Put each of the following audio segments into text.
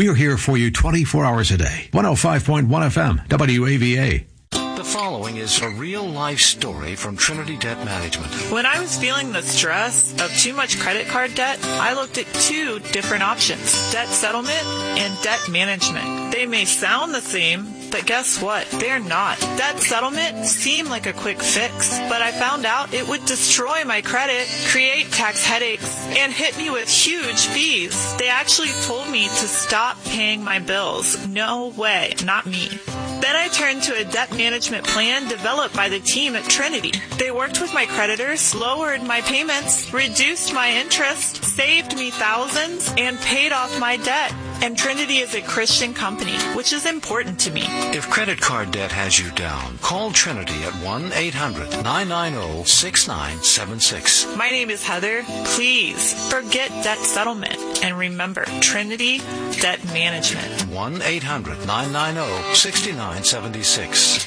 We're here for you 24 hours a day. 105.1 FM, WAVA. The following is a real-life story from Trinity Debt Management. When I was feeling the stress of too much credit card debt, I looked at two different options: debt settlement and debt management. They may sound the same, but guess what? They're not. Debt settlement seemed like a quick fix, but I found out it would destroy my credit, create tax headaches, and hit me with huge fees. They actually told me to stop paying my bills. No way, not me. Then I turned to a debt management plan developed by the team at Trinity. They worked with my creditors, lowered my payments, reduced my interest, saved me thousands, and paid off my debt. And Trinity is a Christian company, which is important to me. If credit card debt has you down, call Trinity at 1-800-990-6976. My name is Heather. Please forget debt settlement and remember Trinity Debt Management. 1-800-990-6976.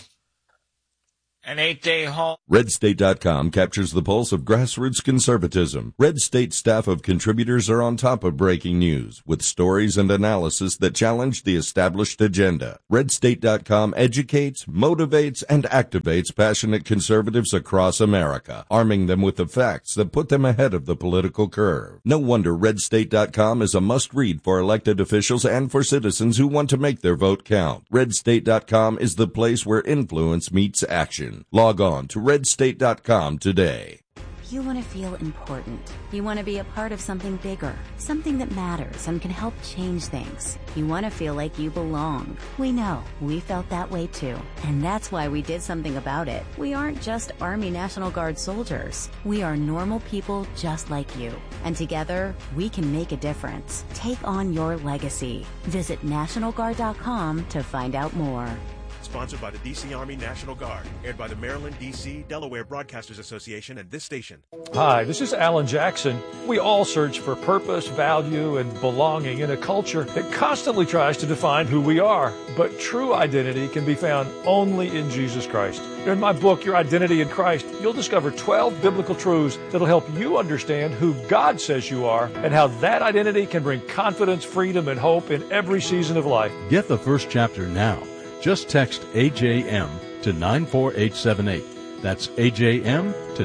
An 8-day home. RedState.com captures the pulse of grassroots conservatism. Red State staff of contributors are on top of breaking news with stories and analysis that challenge the established agenda. RedState.com educates, motivates, and activates passionate conservatives across America, arming them with the facts that put them ahead of the political curve. No wonder RedState.com is a must-read for elected officials and for citizens who want to make their vote count. RedState.com is the place where influence meets action. Log on to redstate.com today. You want to feel important. You want to be a part of something bigger, something that matters and can help change things. You want to feel like you belong. We know. We felt that way too. And that's why we did something about it. We aren't just Army National Guard soldiers. We are normal people just like you. And together, we can make a difference. Take on your legacy. Visit NationalGuard.com to find out more. Sponsored by the D.C. Army National Guard. Aired by the Maryland, D.C., Delaware Broadcasters Association and this station. Hi, this is Alan Jackson. We all search for purpose, value, and belonging in a culture that constantly tries to define who we are. But true identity can be found only in Jesus Christ. In my book, Your Identity in Christ, you'll discover 12 biblical truths that'll help you understand who God says you are and how that identity can bring confidence, freedom, and hope in every season of life. Get the first chapter now. Just text AJM to 94878. That's AJM to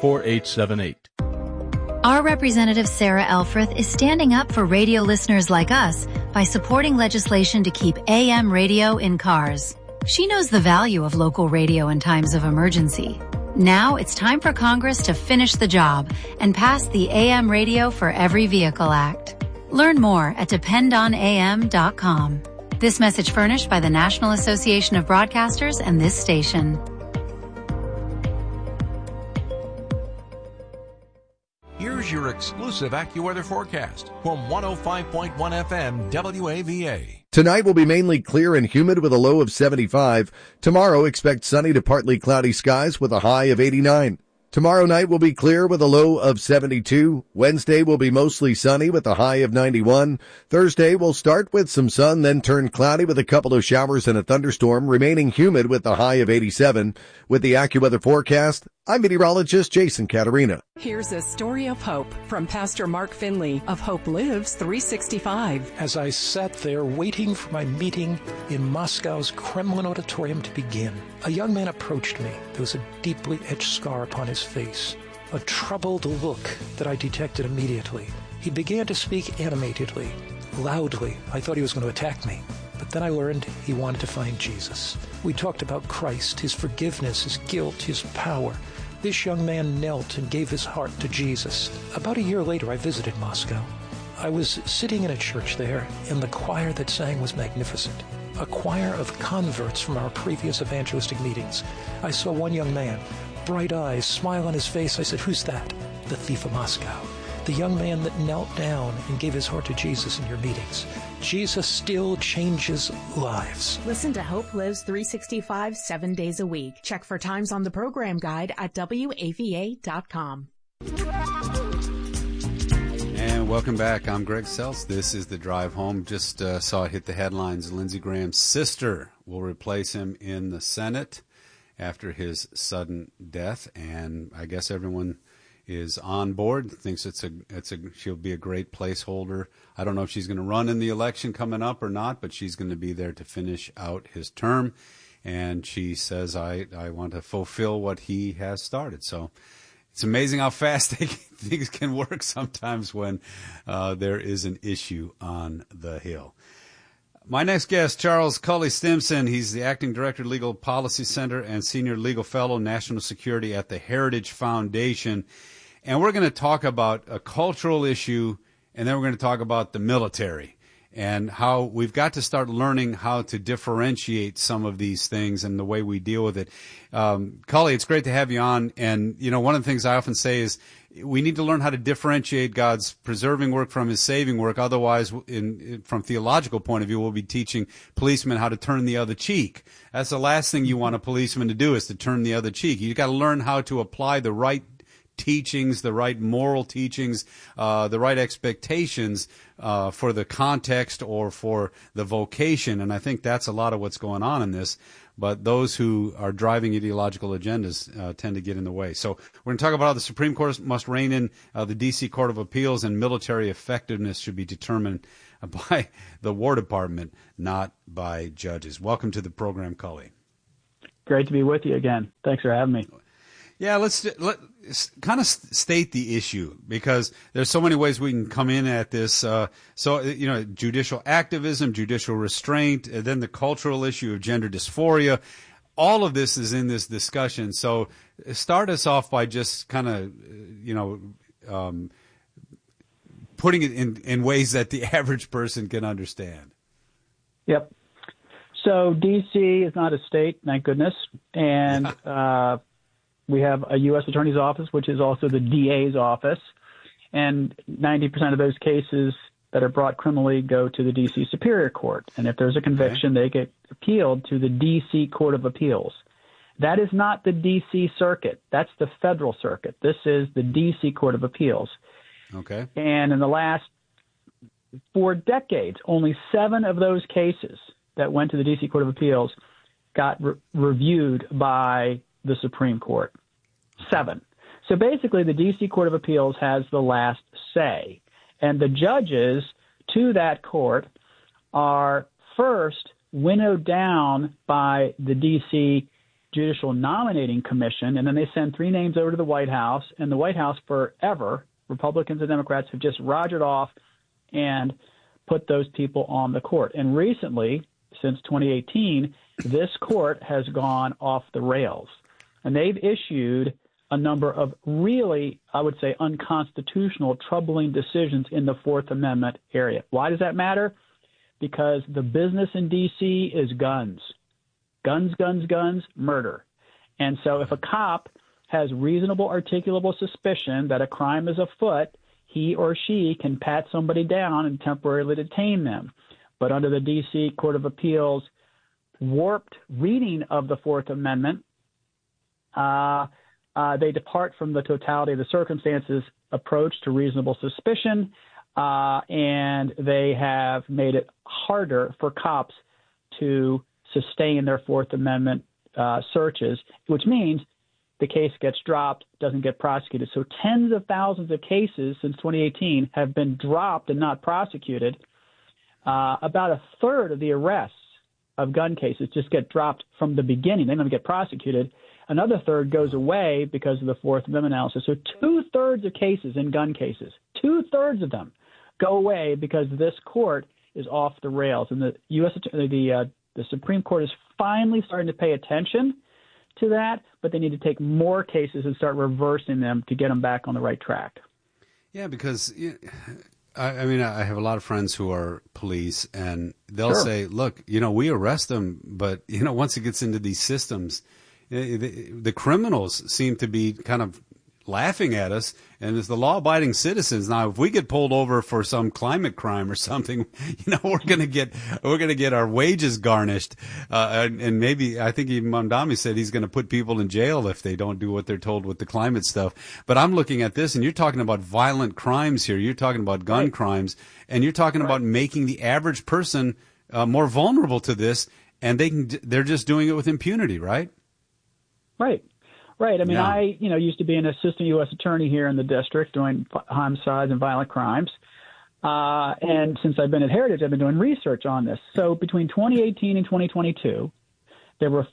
94878. Our representative Sarah Elfreth is standing up for radio listeners like us by supporting legislation to keep AM radio in cars. She knows the value of local radio in times of emergency. Now it's time for Congress to finish the job and pass the AM Radio for Every Vehicle Act. Learn more at dependonam.com. This message furnished by the National Association of Broadcasters and this station. Here's your exclusive AccuWeather forecast from 105.1 FM WAVA. Tonight will be mainly clear and humid with a low of 75. Tomorrow, expect sunny to partly cloudy skies with a high of 89. Tomorrow night will be clear with a low of 72. Wednesday will be mostly sunny with a high of 91. Thursday will start with some sun, then turn cloudy with a couple of showers and a thunderstorm, remaining humid with a high of 87. With the AccuWeather forecast, I'm meteorologist Jason Caterina. Here's a story of hope from Pastor Mark Finley of Hope Lives 365. As I sat there waiting for my meeting in Moscow's Kremlin auditorium to begin, a young man approached me. There was a deeply etched scar upon his face, a troubled look that I detected immediately. He began to speak animatedly, loudly. I thought he was going to attack me. But then I learned he wanted to find Jesus. We talked about Christ, his forgiveness, his guilt, his power. This young man knelt and gave his heart to Jesus. About a year later, I visited Moscow. I was sitting in a church there, and the choir that sang was magnificent. A choir of converts from our previous evangelistic meetings. I saw one young man, bright eyes, smile on his face. I said, "Who's that?" "The thief of Moscow." The young man that knelt down and gave his heart to Jesus in your meetings. Jesus still changes lives. Listen to Hope Lives 365 7 days a week. Check for times on the program guide at WAVA.com. And welcome back. I'm Greg Seltz. This is The Drive Home. Just saw it hit the headlines. Lindsey Graham's sister will replace him in the Senate after his sudden death. And I guess everyone is on board, thinks she'll be a great placeholder. I don't know if she's going to run in the election coming up or not, but she's going to be there to finish out his term. And she says, I want to fulfill what he has started. So it's amazing how fast things can work sometimes when there is an issue on the Hill. My next guest, Charles Cully Stimson. He's the Acting Director, Legal Policy Center, and Senior Legal Fellow, National Security at the Heritage Foundation. And we're going to talk about a cultural issue, and then we're going to talk about the military and how we've got to start learning how to differentiate some of these things and the way we deal with it. Cully, it's great to have you on. And, one of the things I often say is we need to learn how to differentiate God's preserving work from his saving work. Otherwise, from theological point of view, we'll be teaching policemen how to turn the other cheek. That's the last thing you want a policeman to do, is to turn the other cheek. You've got to learn how to apply the right teachings, the right moral teachings, the right expectations for the context or for the vocation. And I think that's a lot of what's going on in this. But those who are driving ideological agendas tend to get in the way. So we're going to talk about how the Supreme Court must rein in the D.C. Court of Appeals, and military effectiveness should be determined by the War Department, not by judges. Welcome to the program, Cully. Great to be with you again. Thanks for having me. Yeah, let's kind of state the issue, because there's so many ways we can come in at this. Judicial activism, judicial restraint, and then the cultural issue of gender dysphoria. All of this is in this discussion. So start us off by just kind of, putting it in ways that the average person can understand. Yep. So D.C. is not a state, thank goodness. And we have a U.S. Attorney's Office, which is also the DA's office, and 90% of those cases that are brought criminally go to the D.C. Superior Court. And if there's a conviction, they get appealed to the D.C. Court of Appeals. That is not the D.C. Circuit. That's the Federal Circuit. This is the D.C. Court of Appeals. Okay. And in the last 4 decades, only 7 of those cases that went to the D.C. Court of Appeals got reviewed by the Supreme Court. 7. So basically, the D.C. Court of Appeals has the last say. And the judges to that court are first winnowed down by the D.C. Judicial Nominating Commission, and then they send 3 names over to the White House. And the White House forever, Republicans and Democrats, have just rogered off and put those people on the court. And recently, since 2018, this court has gone off the rails. And they've issued a number of really, I would say, unconstitutional, troubling decisions in the Fourth Amendment area. Why does that matter? Because the business in D.C. is guns. Guns, guns, guns, murder. And so if a cop has reasonable articulable suspicion that a crime is afoot, he or she can pat somebody down and temporarily detain them. But under the D.C. Court of Appeals' warped reading of the Fourth Amendment, they depart from the totality of the circumstances approach to reasonable suspicion, and they have made it harder for cops to sustain their Fourth Amendment searches, which means the case gets dropped, doesn't get prosecuted. So tens of thousands of cases since 2018 have been dropped and not prosecuted. About a third of the arrests of gun cases just get dropped from the beginning. They don't get prosecuted. Another third goes away because of the Fourth Amendment analysis. So 2/3 of cases in gun cases, 2/3 of them go away because this court is off the rails. And the Supreme Court is finally starting to pay attention to that, but they need to take more cases and start reversing them to get them back on the right track. Yeah, because I mean, I have a lot of friends who are police, and they'll say, look, we arrest them, but, once it gets into these systems, the criminals seem to be kind of laughing at us, and it's the law-abiding citizens. Now, if we get pulled over for some climate crime or something, we're gonna get our wages garnished, and maybe I think even Mamdani said he's going to put people in jail if they don't do what they're told with the climate stuff. But I'm looking at this, and you're talking about violent crimes here. You're talking about gun crimes, and you're talking about making the average person more vulnerable to this, and they're just doing it with impunity, right? Right. I mean, Yeah. I used to be an assistant U.S. attorney here in the district doing homicides and violent crimes. And since I've been at Heritage, I've been doing research on this. So between 2018 and 2022, there were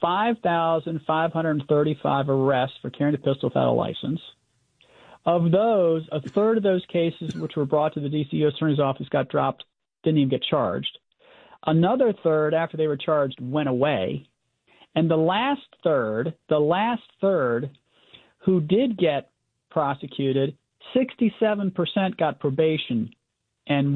5,535 arrests for carrying a pistol without a license. Of those, a third of those cases which were brought to the D.C. U.S. Attorney's Office got dropped, didn't even get charged. Another third, after they were charged, went away. And the last third who did get prosecuted, 67% got probation and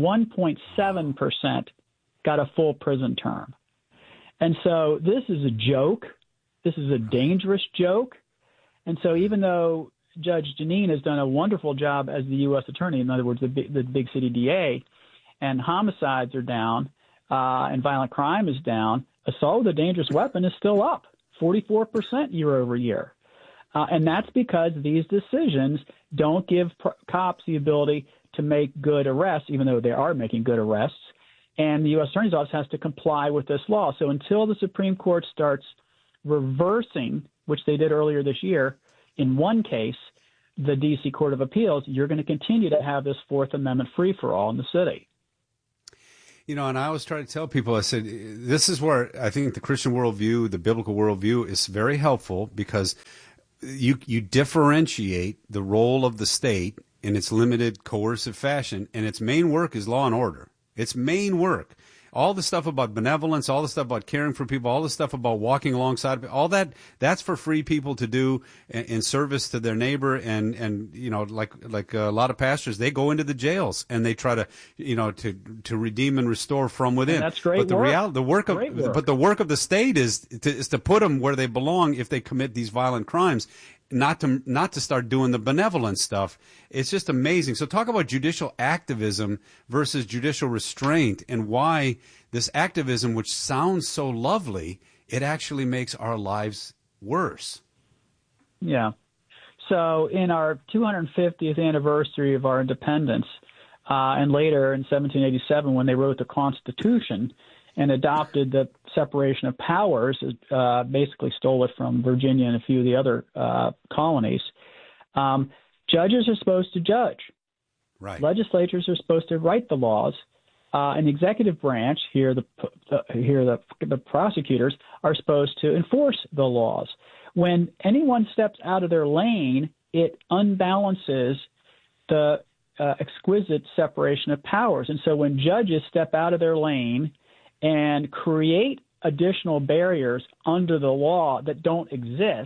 1.7% got a full prison term. And so this is a joke. This is a dangerous joke. And so even though Judge Jeanine has done a wonderful job as the U.S. attorney, in other words, the big city DA, and homicides are down and violent crime is down, assault with a dangerous weapon is still up 44% year over year. And that's because these decisions don't give cops the ability to make good arrests, even though they are making good arrests. And the U.S. Attorney's Office has to comply with this law. So until the Supreme Court starts reversing, which they did earlier this year, in one case, the D.C. Court of Appeals, you're going to continue to have this Fourth Amendment free-for-all in the city. You know, and I always try to tell people, I said, this is where I think the Christian worldview, the biblical worldview is very helpful because you differentiate the role of the state in its limited coercive fashion, and its main work is law and order. Its main work. All the stuff about benevolence, all the stuff about caring for people, all the stuff about walking alongside, all that's for free people to do in service to their neighbor. And you know, like a lot of pastors, they go into the jails and they try to, you know, to redeem and restore from within. And that's great. But the work of the state is to put them where they belong if they commit these violent crimes. Not to start doing the benevolent stuff. It's just amazing. So talk about judicial activism versus judicial restraint and why this activism, which sounds so lovely, it actually makes our lives worse. Yeah. So in our 250th anniversary of our independence, and later in 1787 when they wrote the Constitution, and adopted the separation of powers, basically stole it from Virginia and a few of the other colonies. Judges are supposed to judge. Right. Legislatures are supposed to write the laws. And the executive branch, the prosecutors, are supposed to enforce the laws. When anyone steps out of their lane, it unbalances the exquisite separation of powers. And so when judges step out of their lane and create additional barriers under the law that don't exist.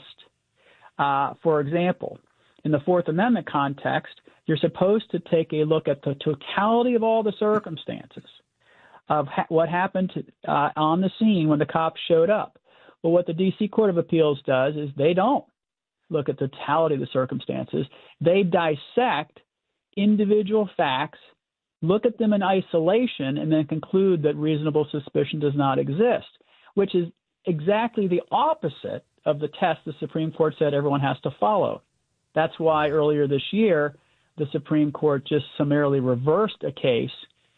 For example, in the Fourth Amendment context, you're supposed to take a look at the totality of all the circumstances of what happened on the scene when the cops showed up. Well, what the D.C. Court of Appeals does is they don't look at the totality of the circumstances. They dissect individual facts, look at them in isolation, and then conclude that reasonable suspicion does not exist, which is exactly the opposite of the test the Supreme Court said everyone has to follow. That's why earlier this year, the Supreme Court just summarily reversed a case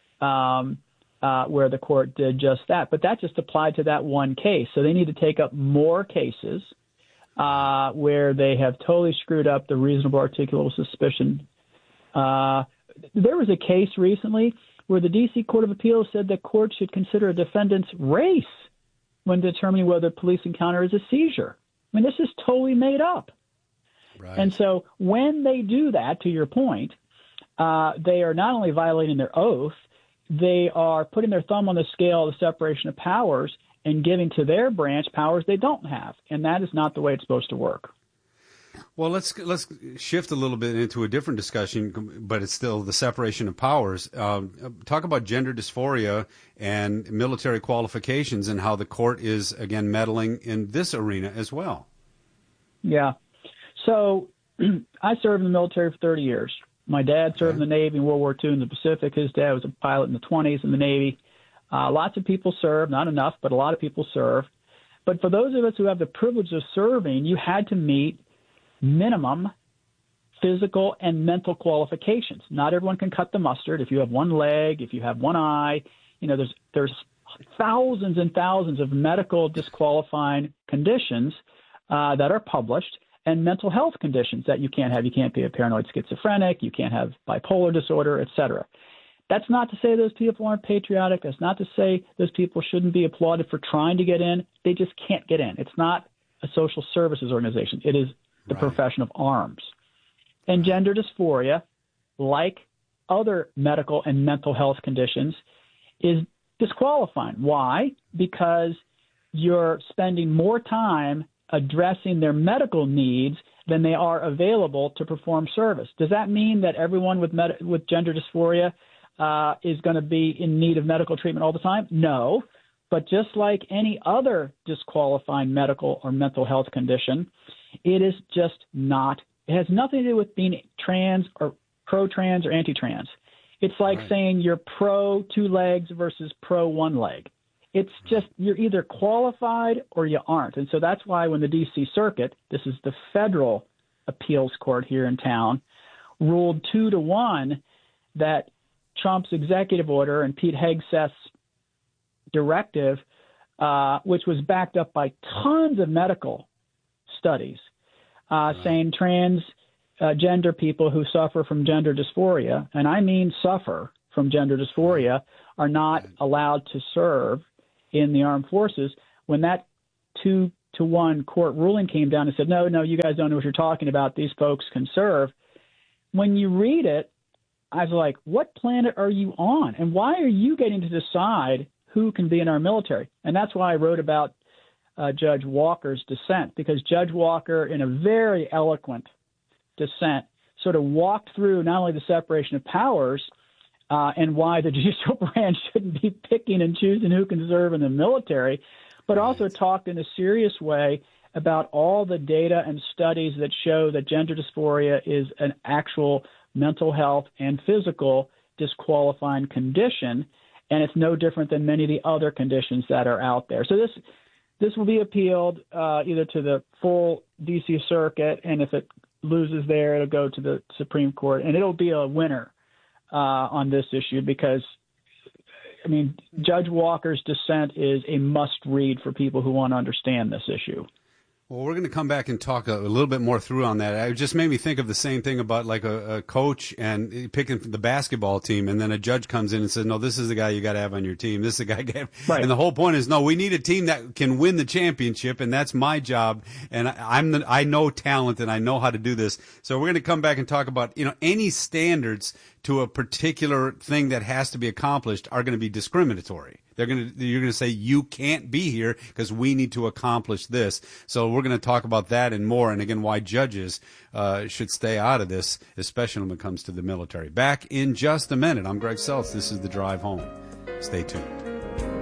where the court did just that. But that just applied to that one case. So they need to take up more cases where they have totally screwed up the reasonable articulable suspicion. There was a case recently where the D.C. Court of Appeals said that courts should consider a defendant's race when determining whether a police encounter is a seizure. I mean, this is totally made up. Right. And so when they do that, to your point, they are not only violating their oath, they are putting their thumb on the scale of the separation of powers and giving to their branch powers they don't have. And that is not the way it's supposed to work. Well, let's shift a little bit into a different discussion, but it's still the separation of powers. Talk about gender dysphoria and military qualifications and how the court is, again, meddling in this arena as well. Yeah. So I served in the military for 30 years. My dad served in the Navy in World War II in the Pacific. His dad was a pilot in the 20s in the Navy. Lots of people serve, not enough, but a lot of people serve. But for those of us who have the privilege of serving, you had to meet minimum physical and mental qualifications. Not everyone can cut the mustard. If you have one leg, if you have one eye, there's thousands and thousands of medical disqualifying conditions that are published, and mental health conditions that you can't have. You can't be a paranoid schizophrenic. You can't have bipolar disorder, etc. That's not to say those people aren't patriotic. That's not to say those people shouldn't be applauded for trying to get in. They just can't get in. It's not a social services organization. It is the profession of arms. And gender dysphoria, like other medical and mental health conditions, is disqualifying. Why? Because you're spending more time addressing their medical needs than they are available to perform service. Does that mean that everyone with gender dysphoria is going to be in need of medical treatment all the time? No. But just like any other disqualifying medical or mental health condition, it is just not. It has nothing to do with being trans or pro-trans or anti-trans. It's like saying you're pro 2 legs versus pro 1 leg. It's just you're either qualified or you aren't. And so that's why when the D.C. Circuit, this is the federal appeals court here in town, ruled 2-1 that Trump's executive order and Pete Hegseth's directive, which was backed up by tons of medical studies, saying transgender people who suffer from gender dysphoria, and I mean suffer from gender dysphoria, are not allowed to serve in the armed forces. When that 2-1 court ruling came down and said, no, you guys don't know what you're talking about. These folks can serve. When you read it, I was like, what planet are you on? And why are you getting to decide who can be in our military? And that's why I wrote about Judge Walker's dissent, because Judge Walker, in a very eloquent dissent, sort of walked through not only the separation of powers and why the judicial branch shouldn't be picking and choosing who can serve in the military, but also talked in a serious way about all the data and studies that show that gender dysphoria is an actual mental health and physical disqualifying condition, and it's no different than many of the other conditions that are out there. So this will be appealed either to the full D.C. Circuit, and if it loses there, it'll go to the Supreme Court, and it'll be a winner on this issue because, I mean, Judge Walker's dissent is a must-read for people who want to understand this issue. Well, we're going to come back and talk a little bit more through on that. It just made me think of the same thing about like a coach and picking the basketball team, and then a judge comes in and says, no, this is the guy you got to have on your team. This is the guy. Right. And the whole point is, no, we need a team that can win the championship, and that's my job. And I know talent, and I know how to do this. So we're going to come back and talk about, any standards to a particular thing that has to be accomplished are going to be discriminatory. You're going to say you can't be here because we need to accomplish this. So we're going to talk about that and more, and again why judges should stay out of this, especially when it comes to the military. Back in just a minute. I'm Greg Seltz. This is The Drive Home. Stay tuned.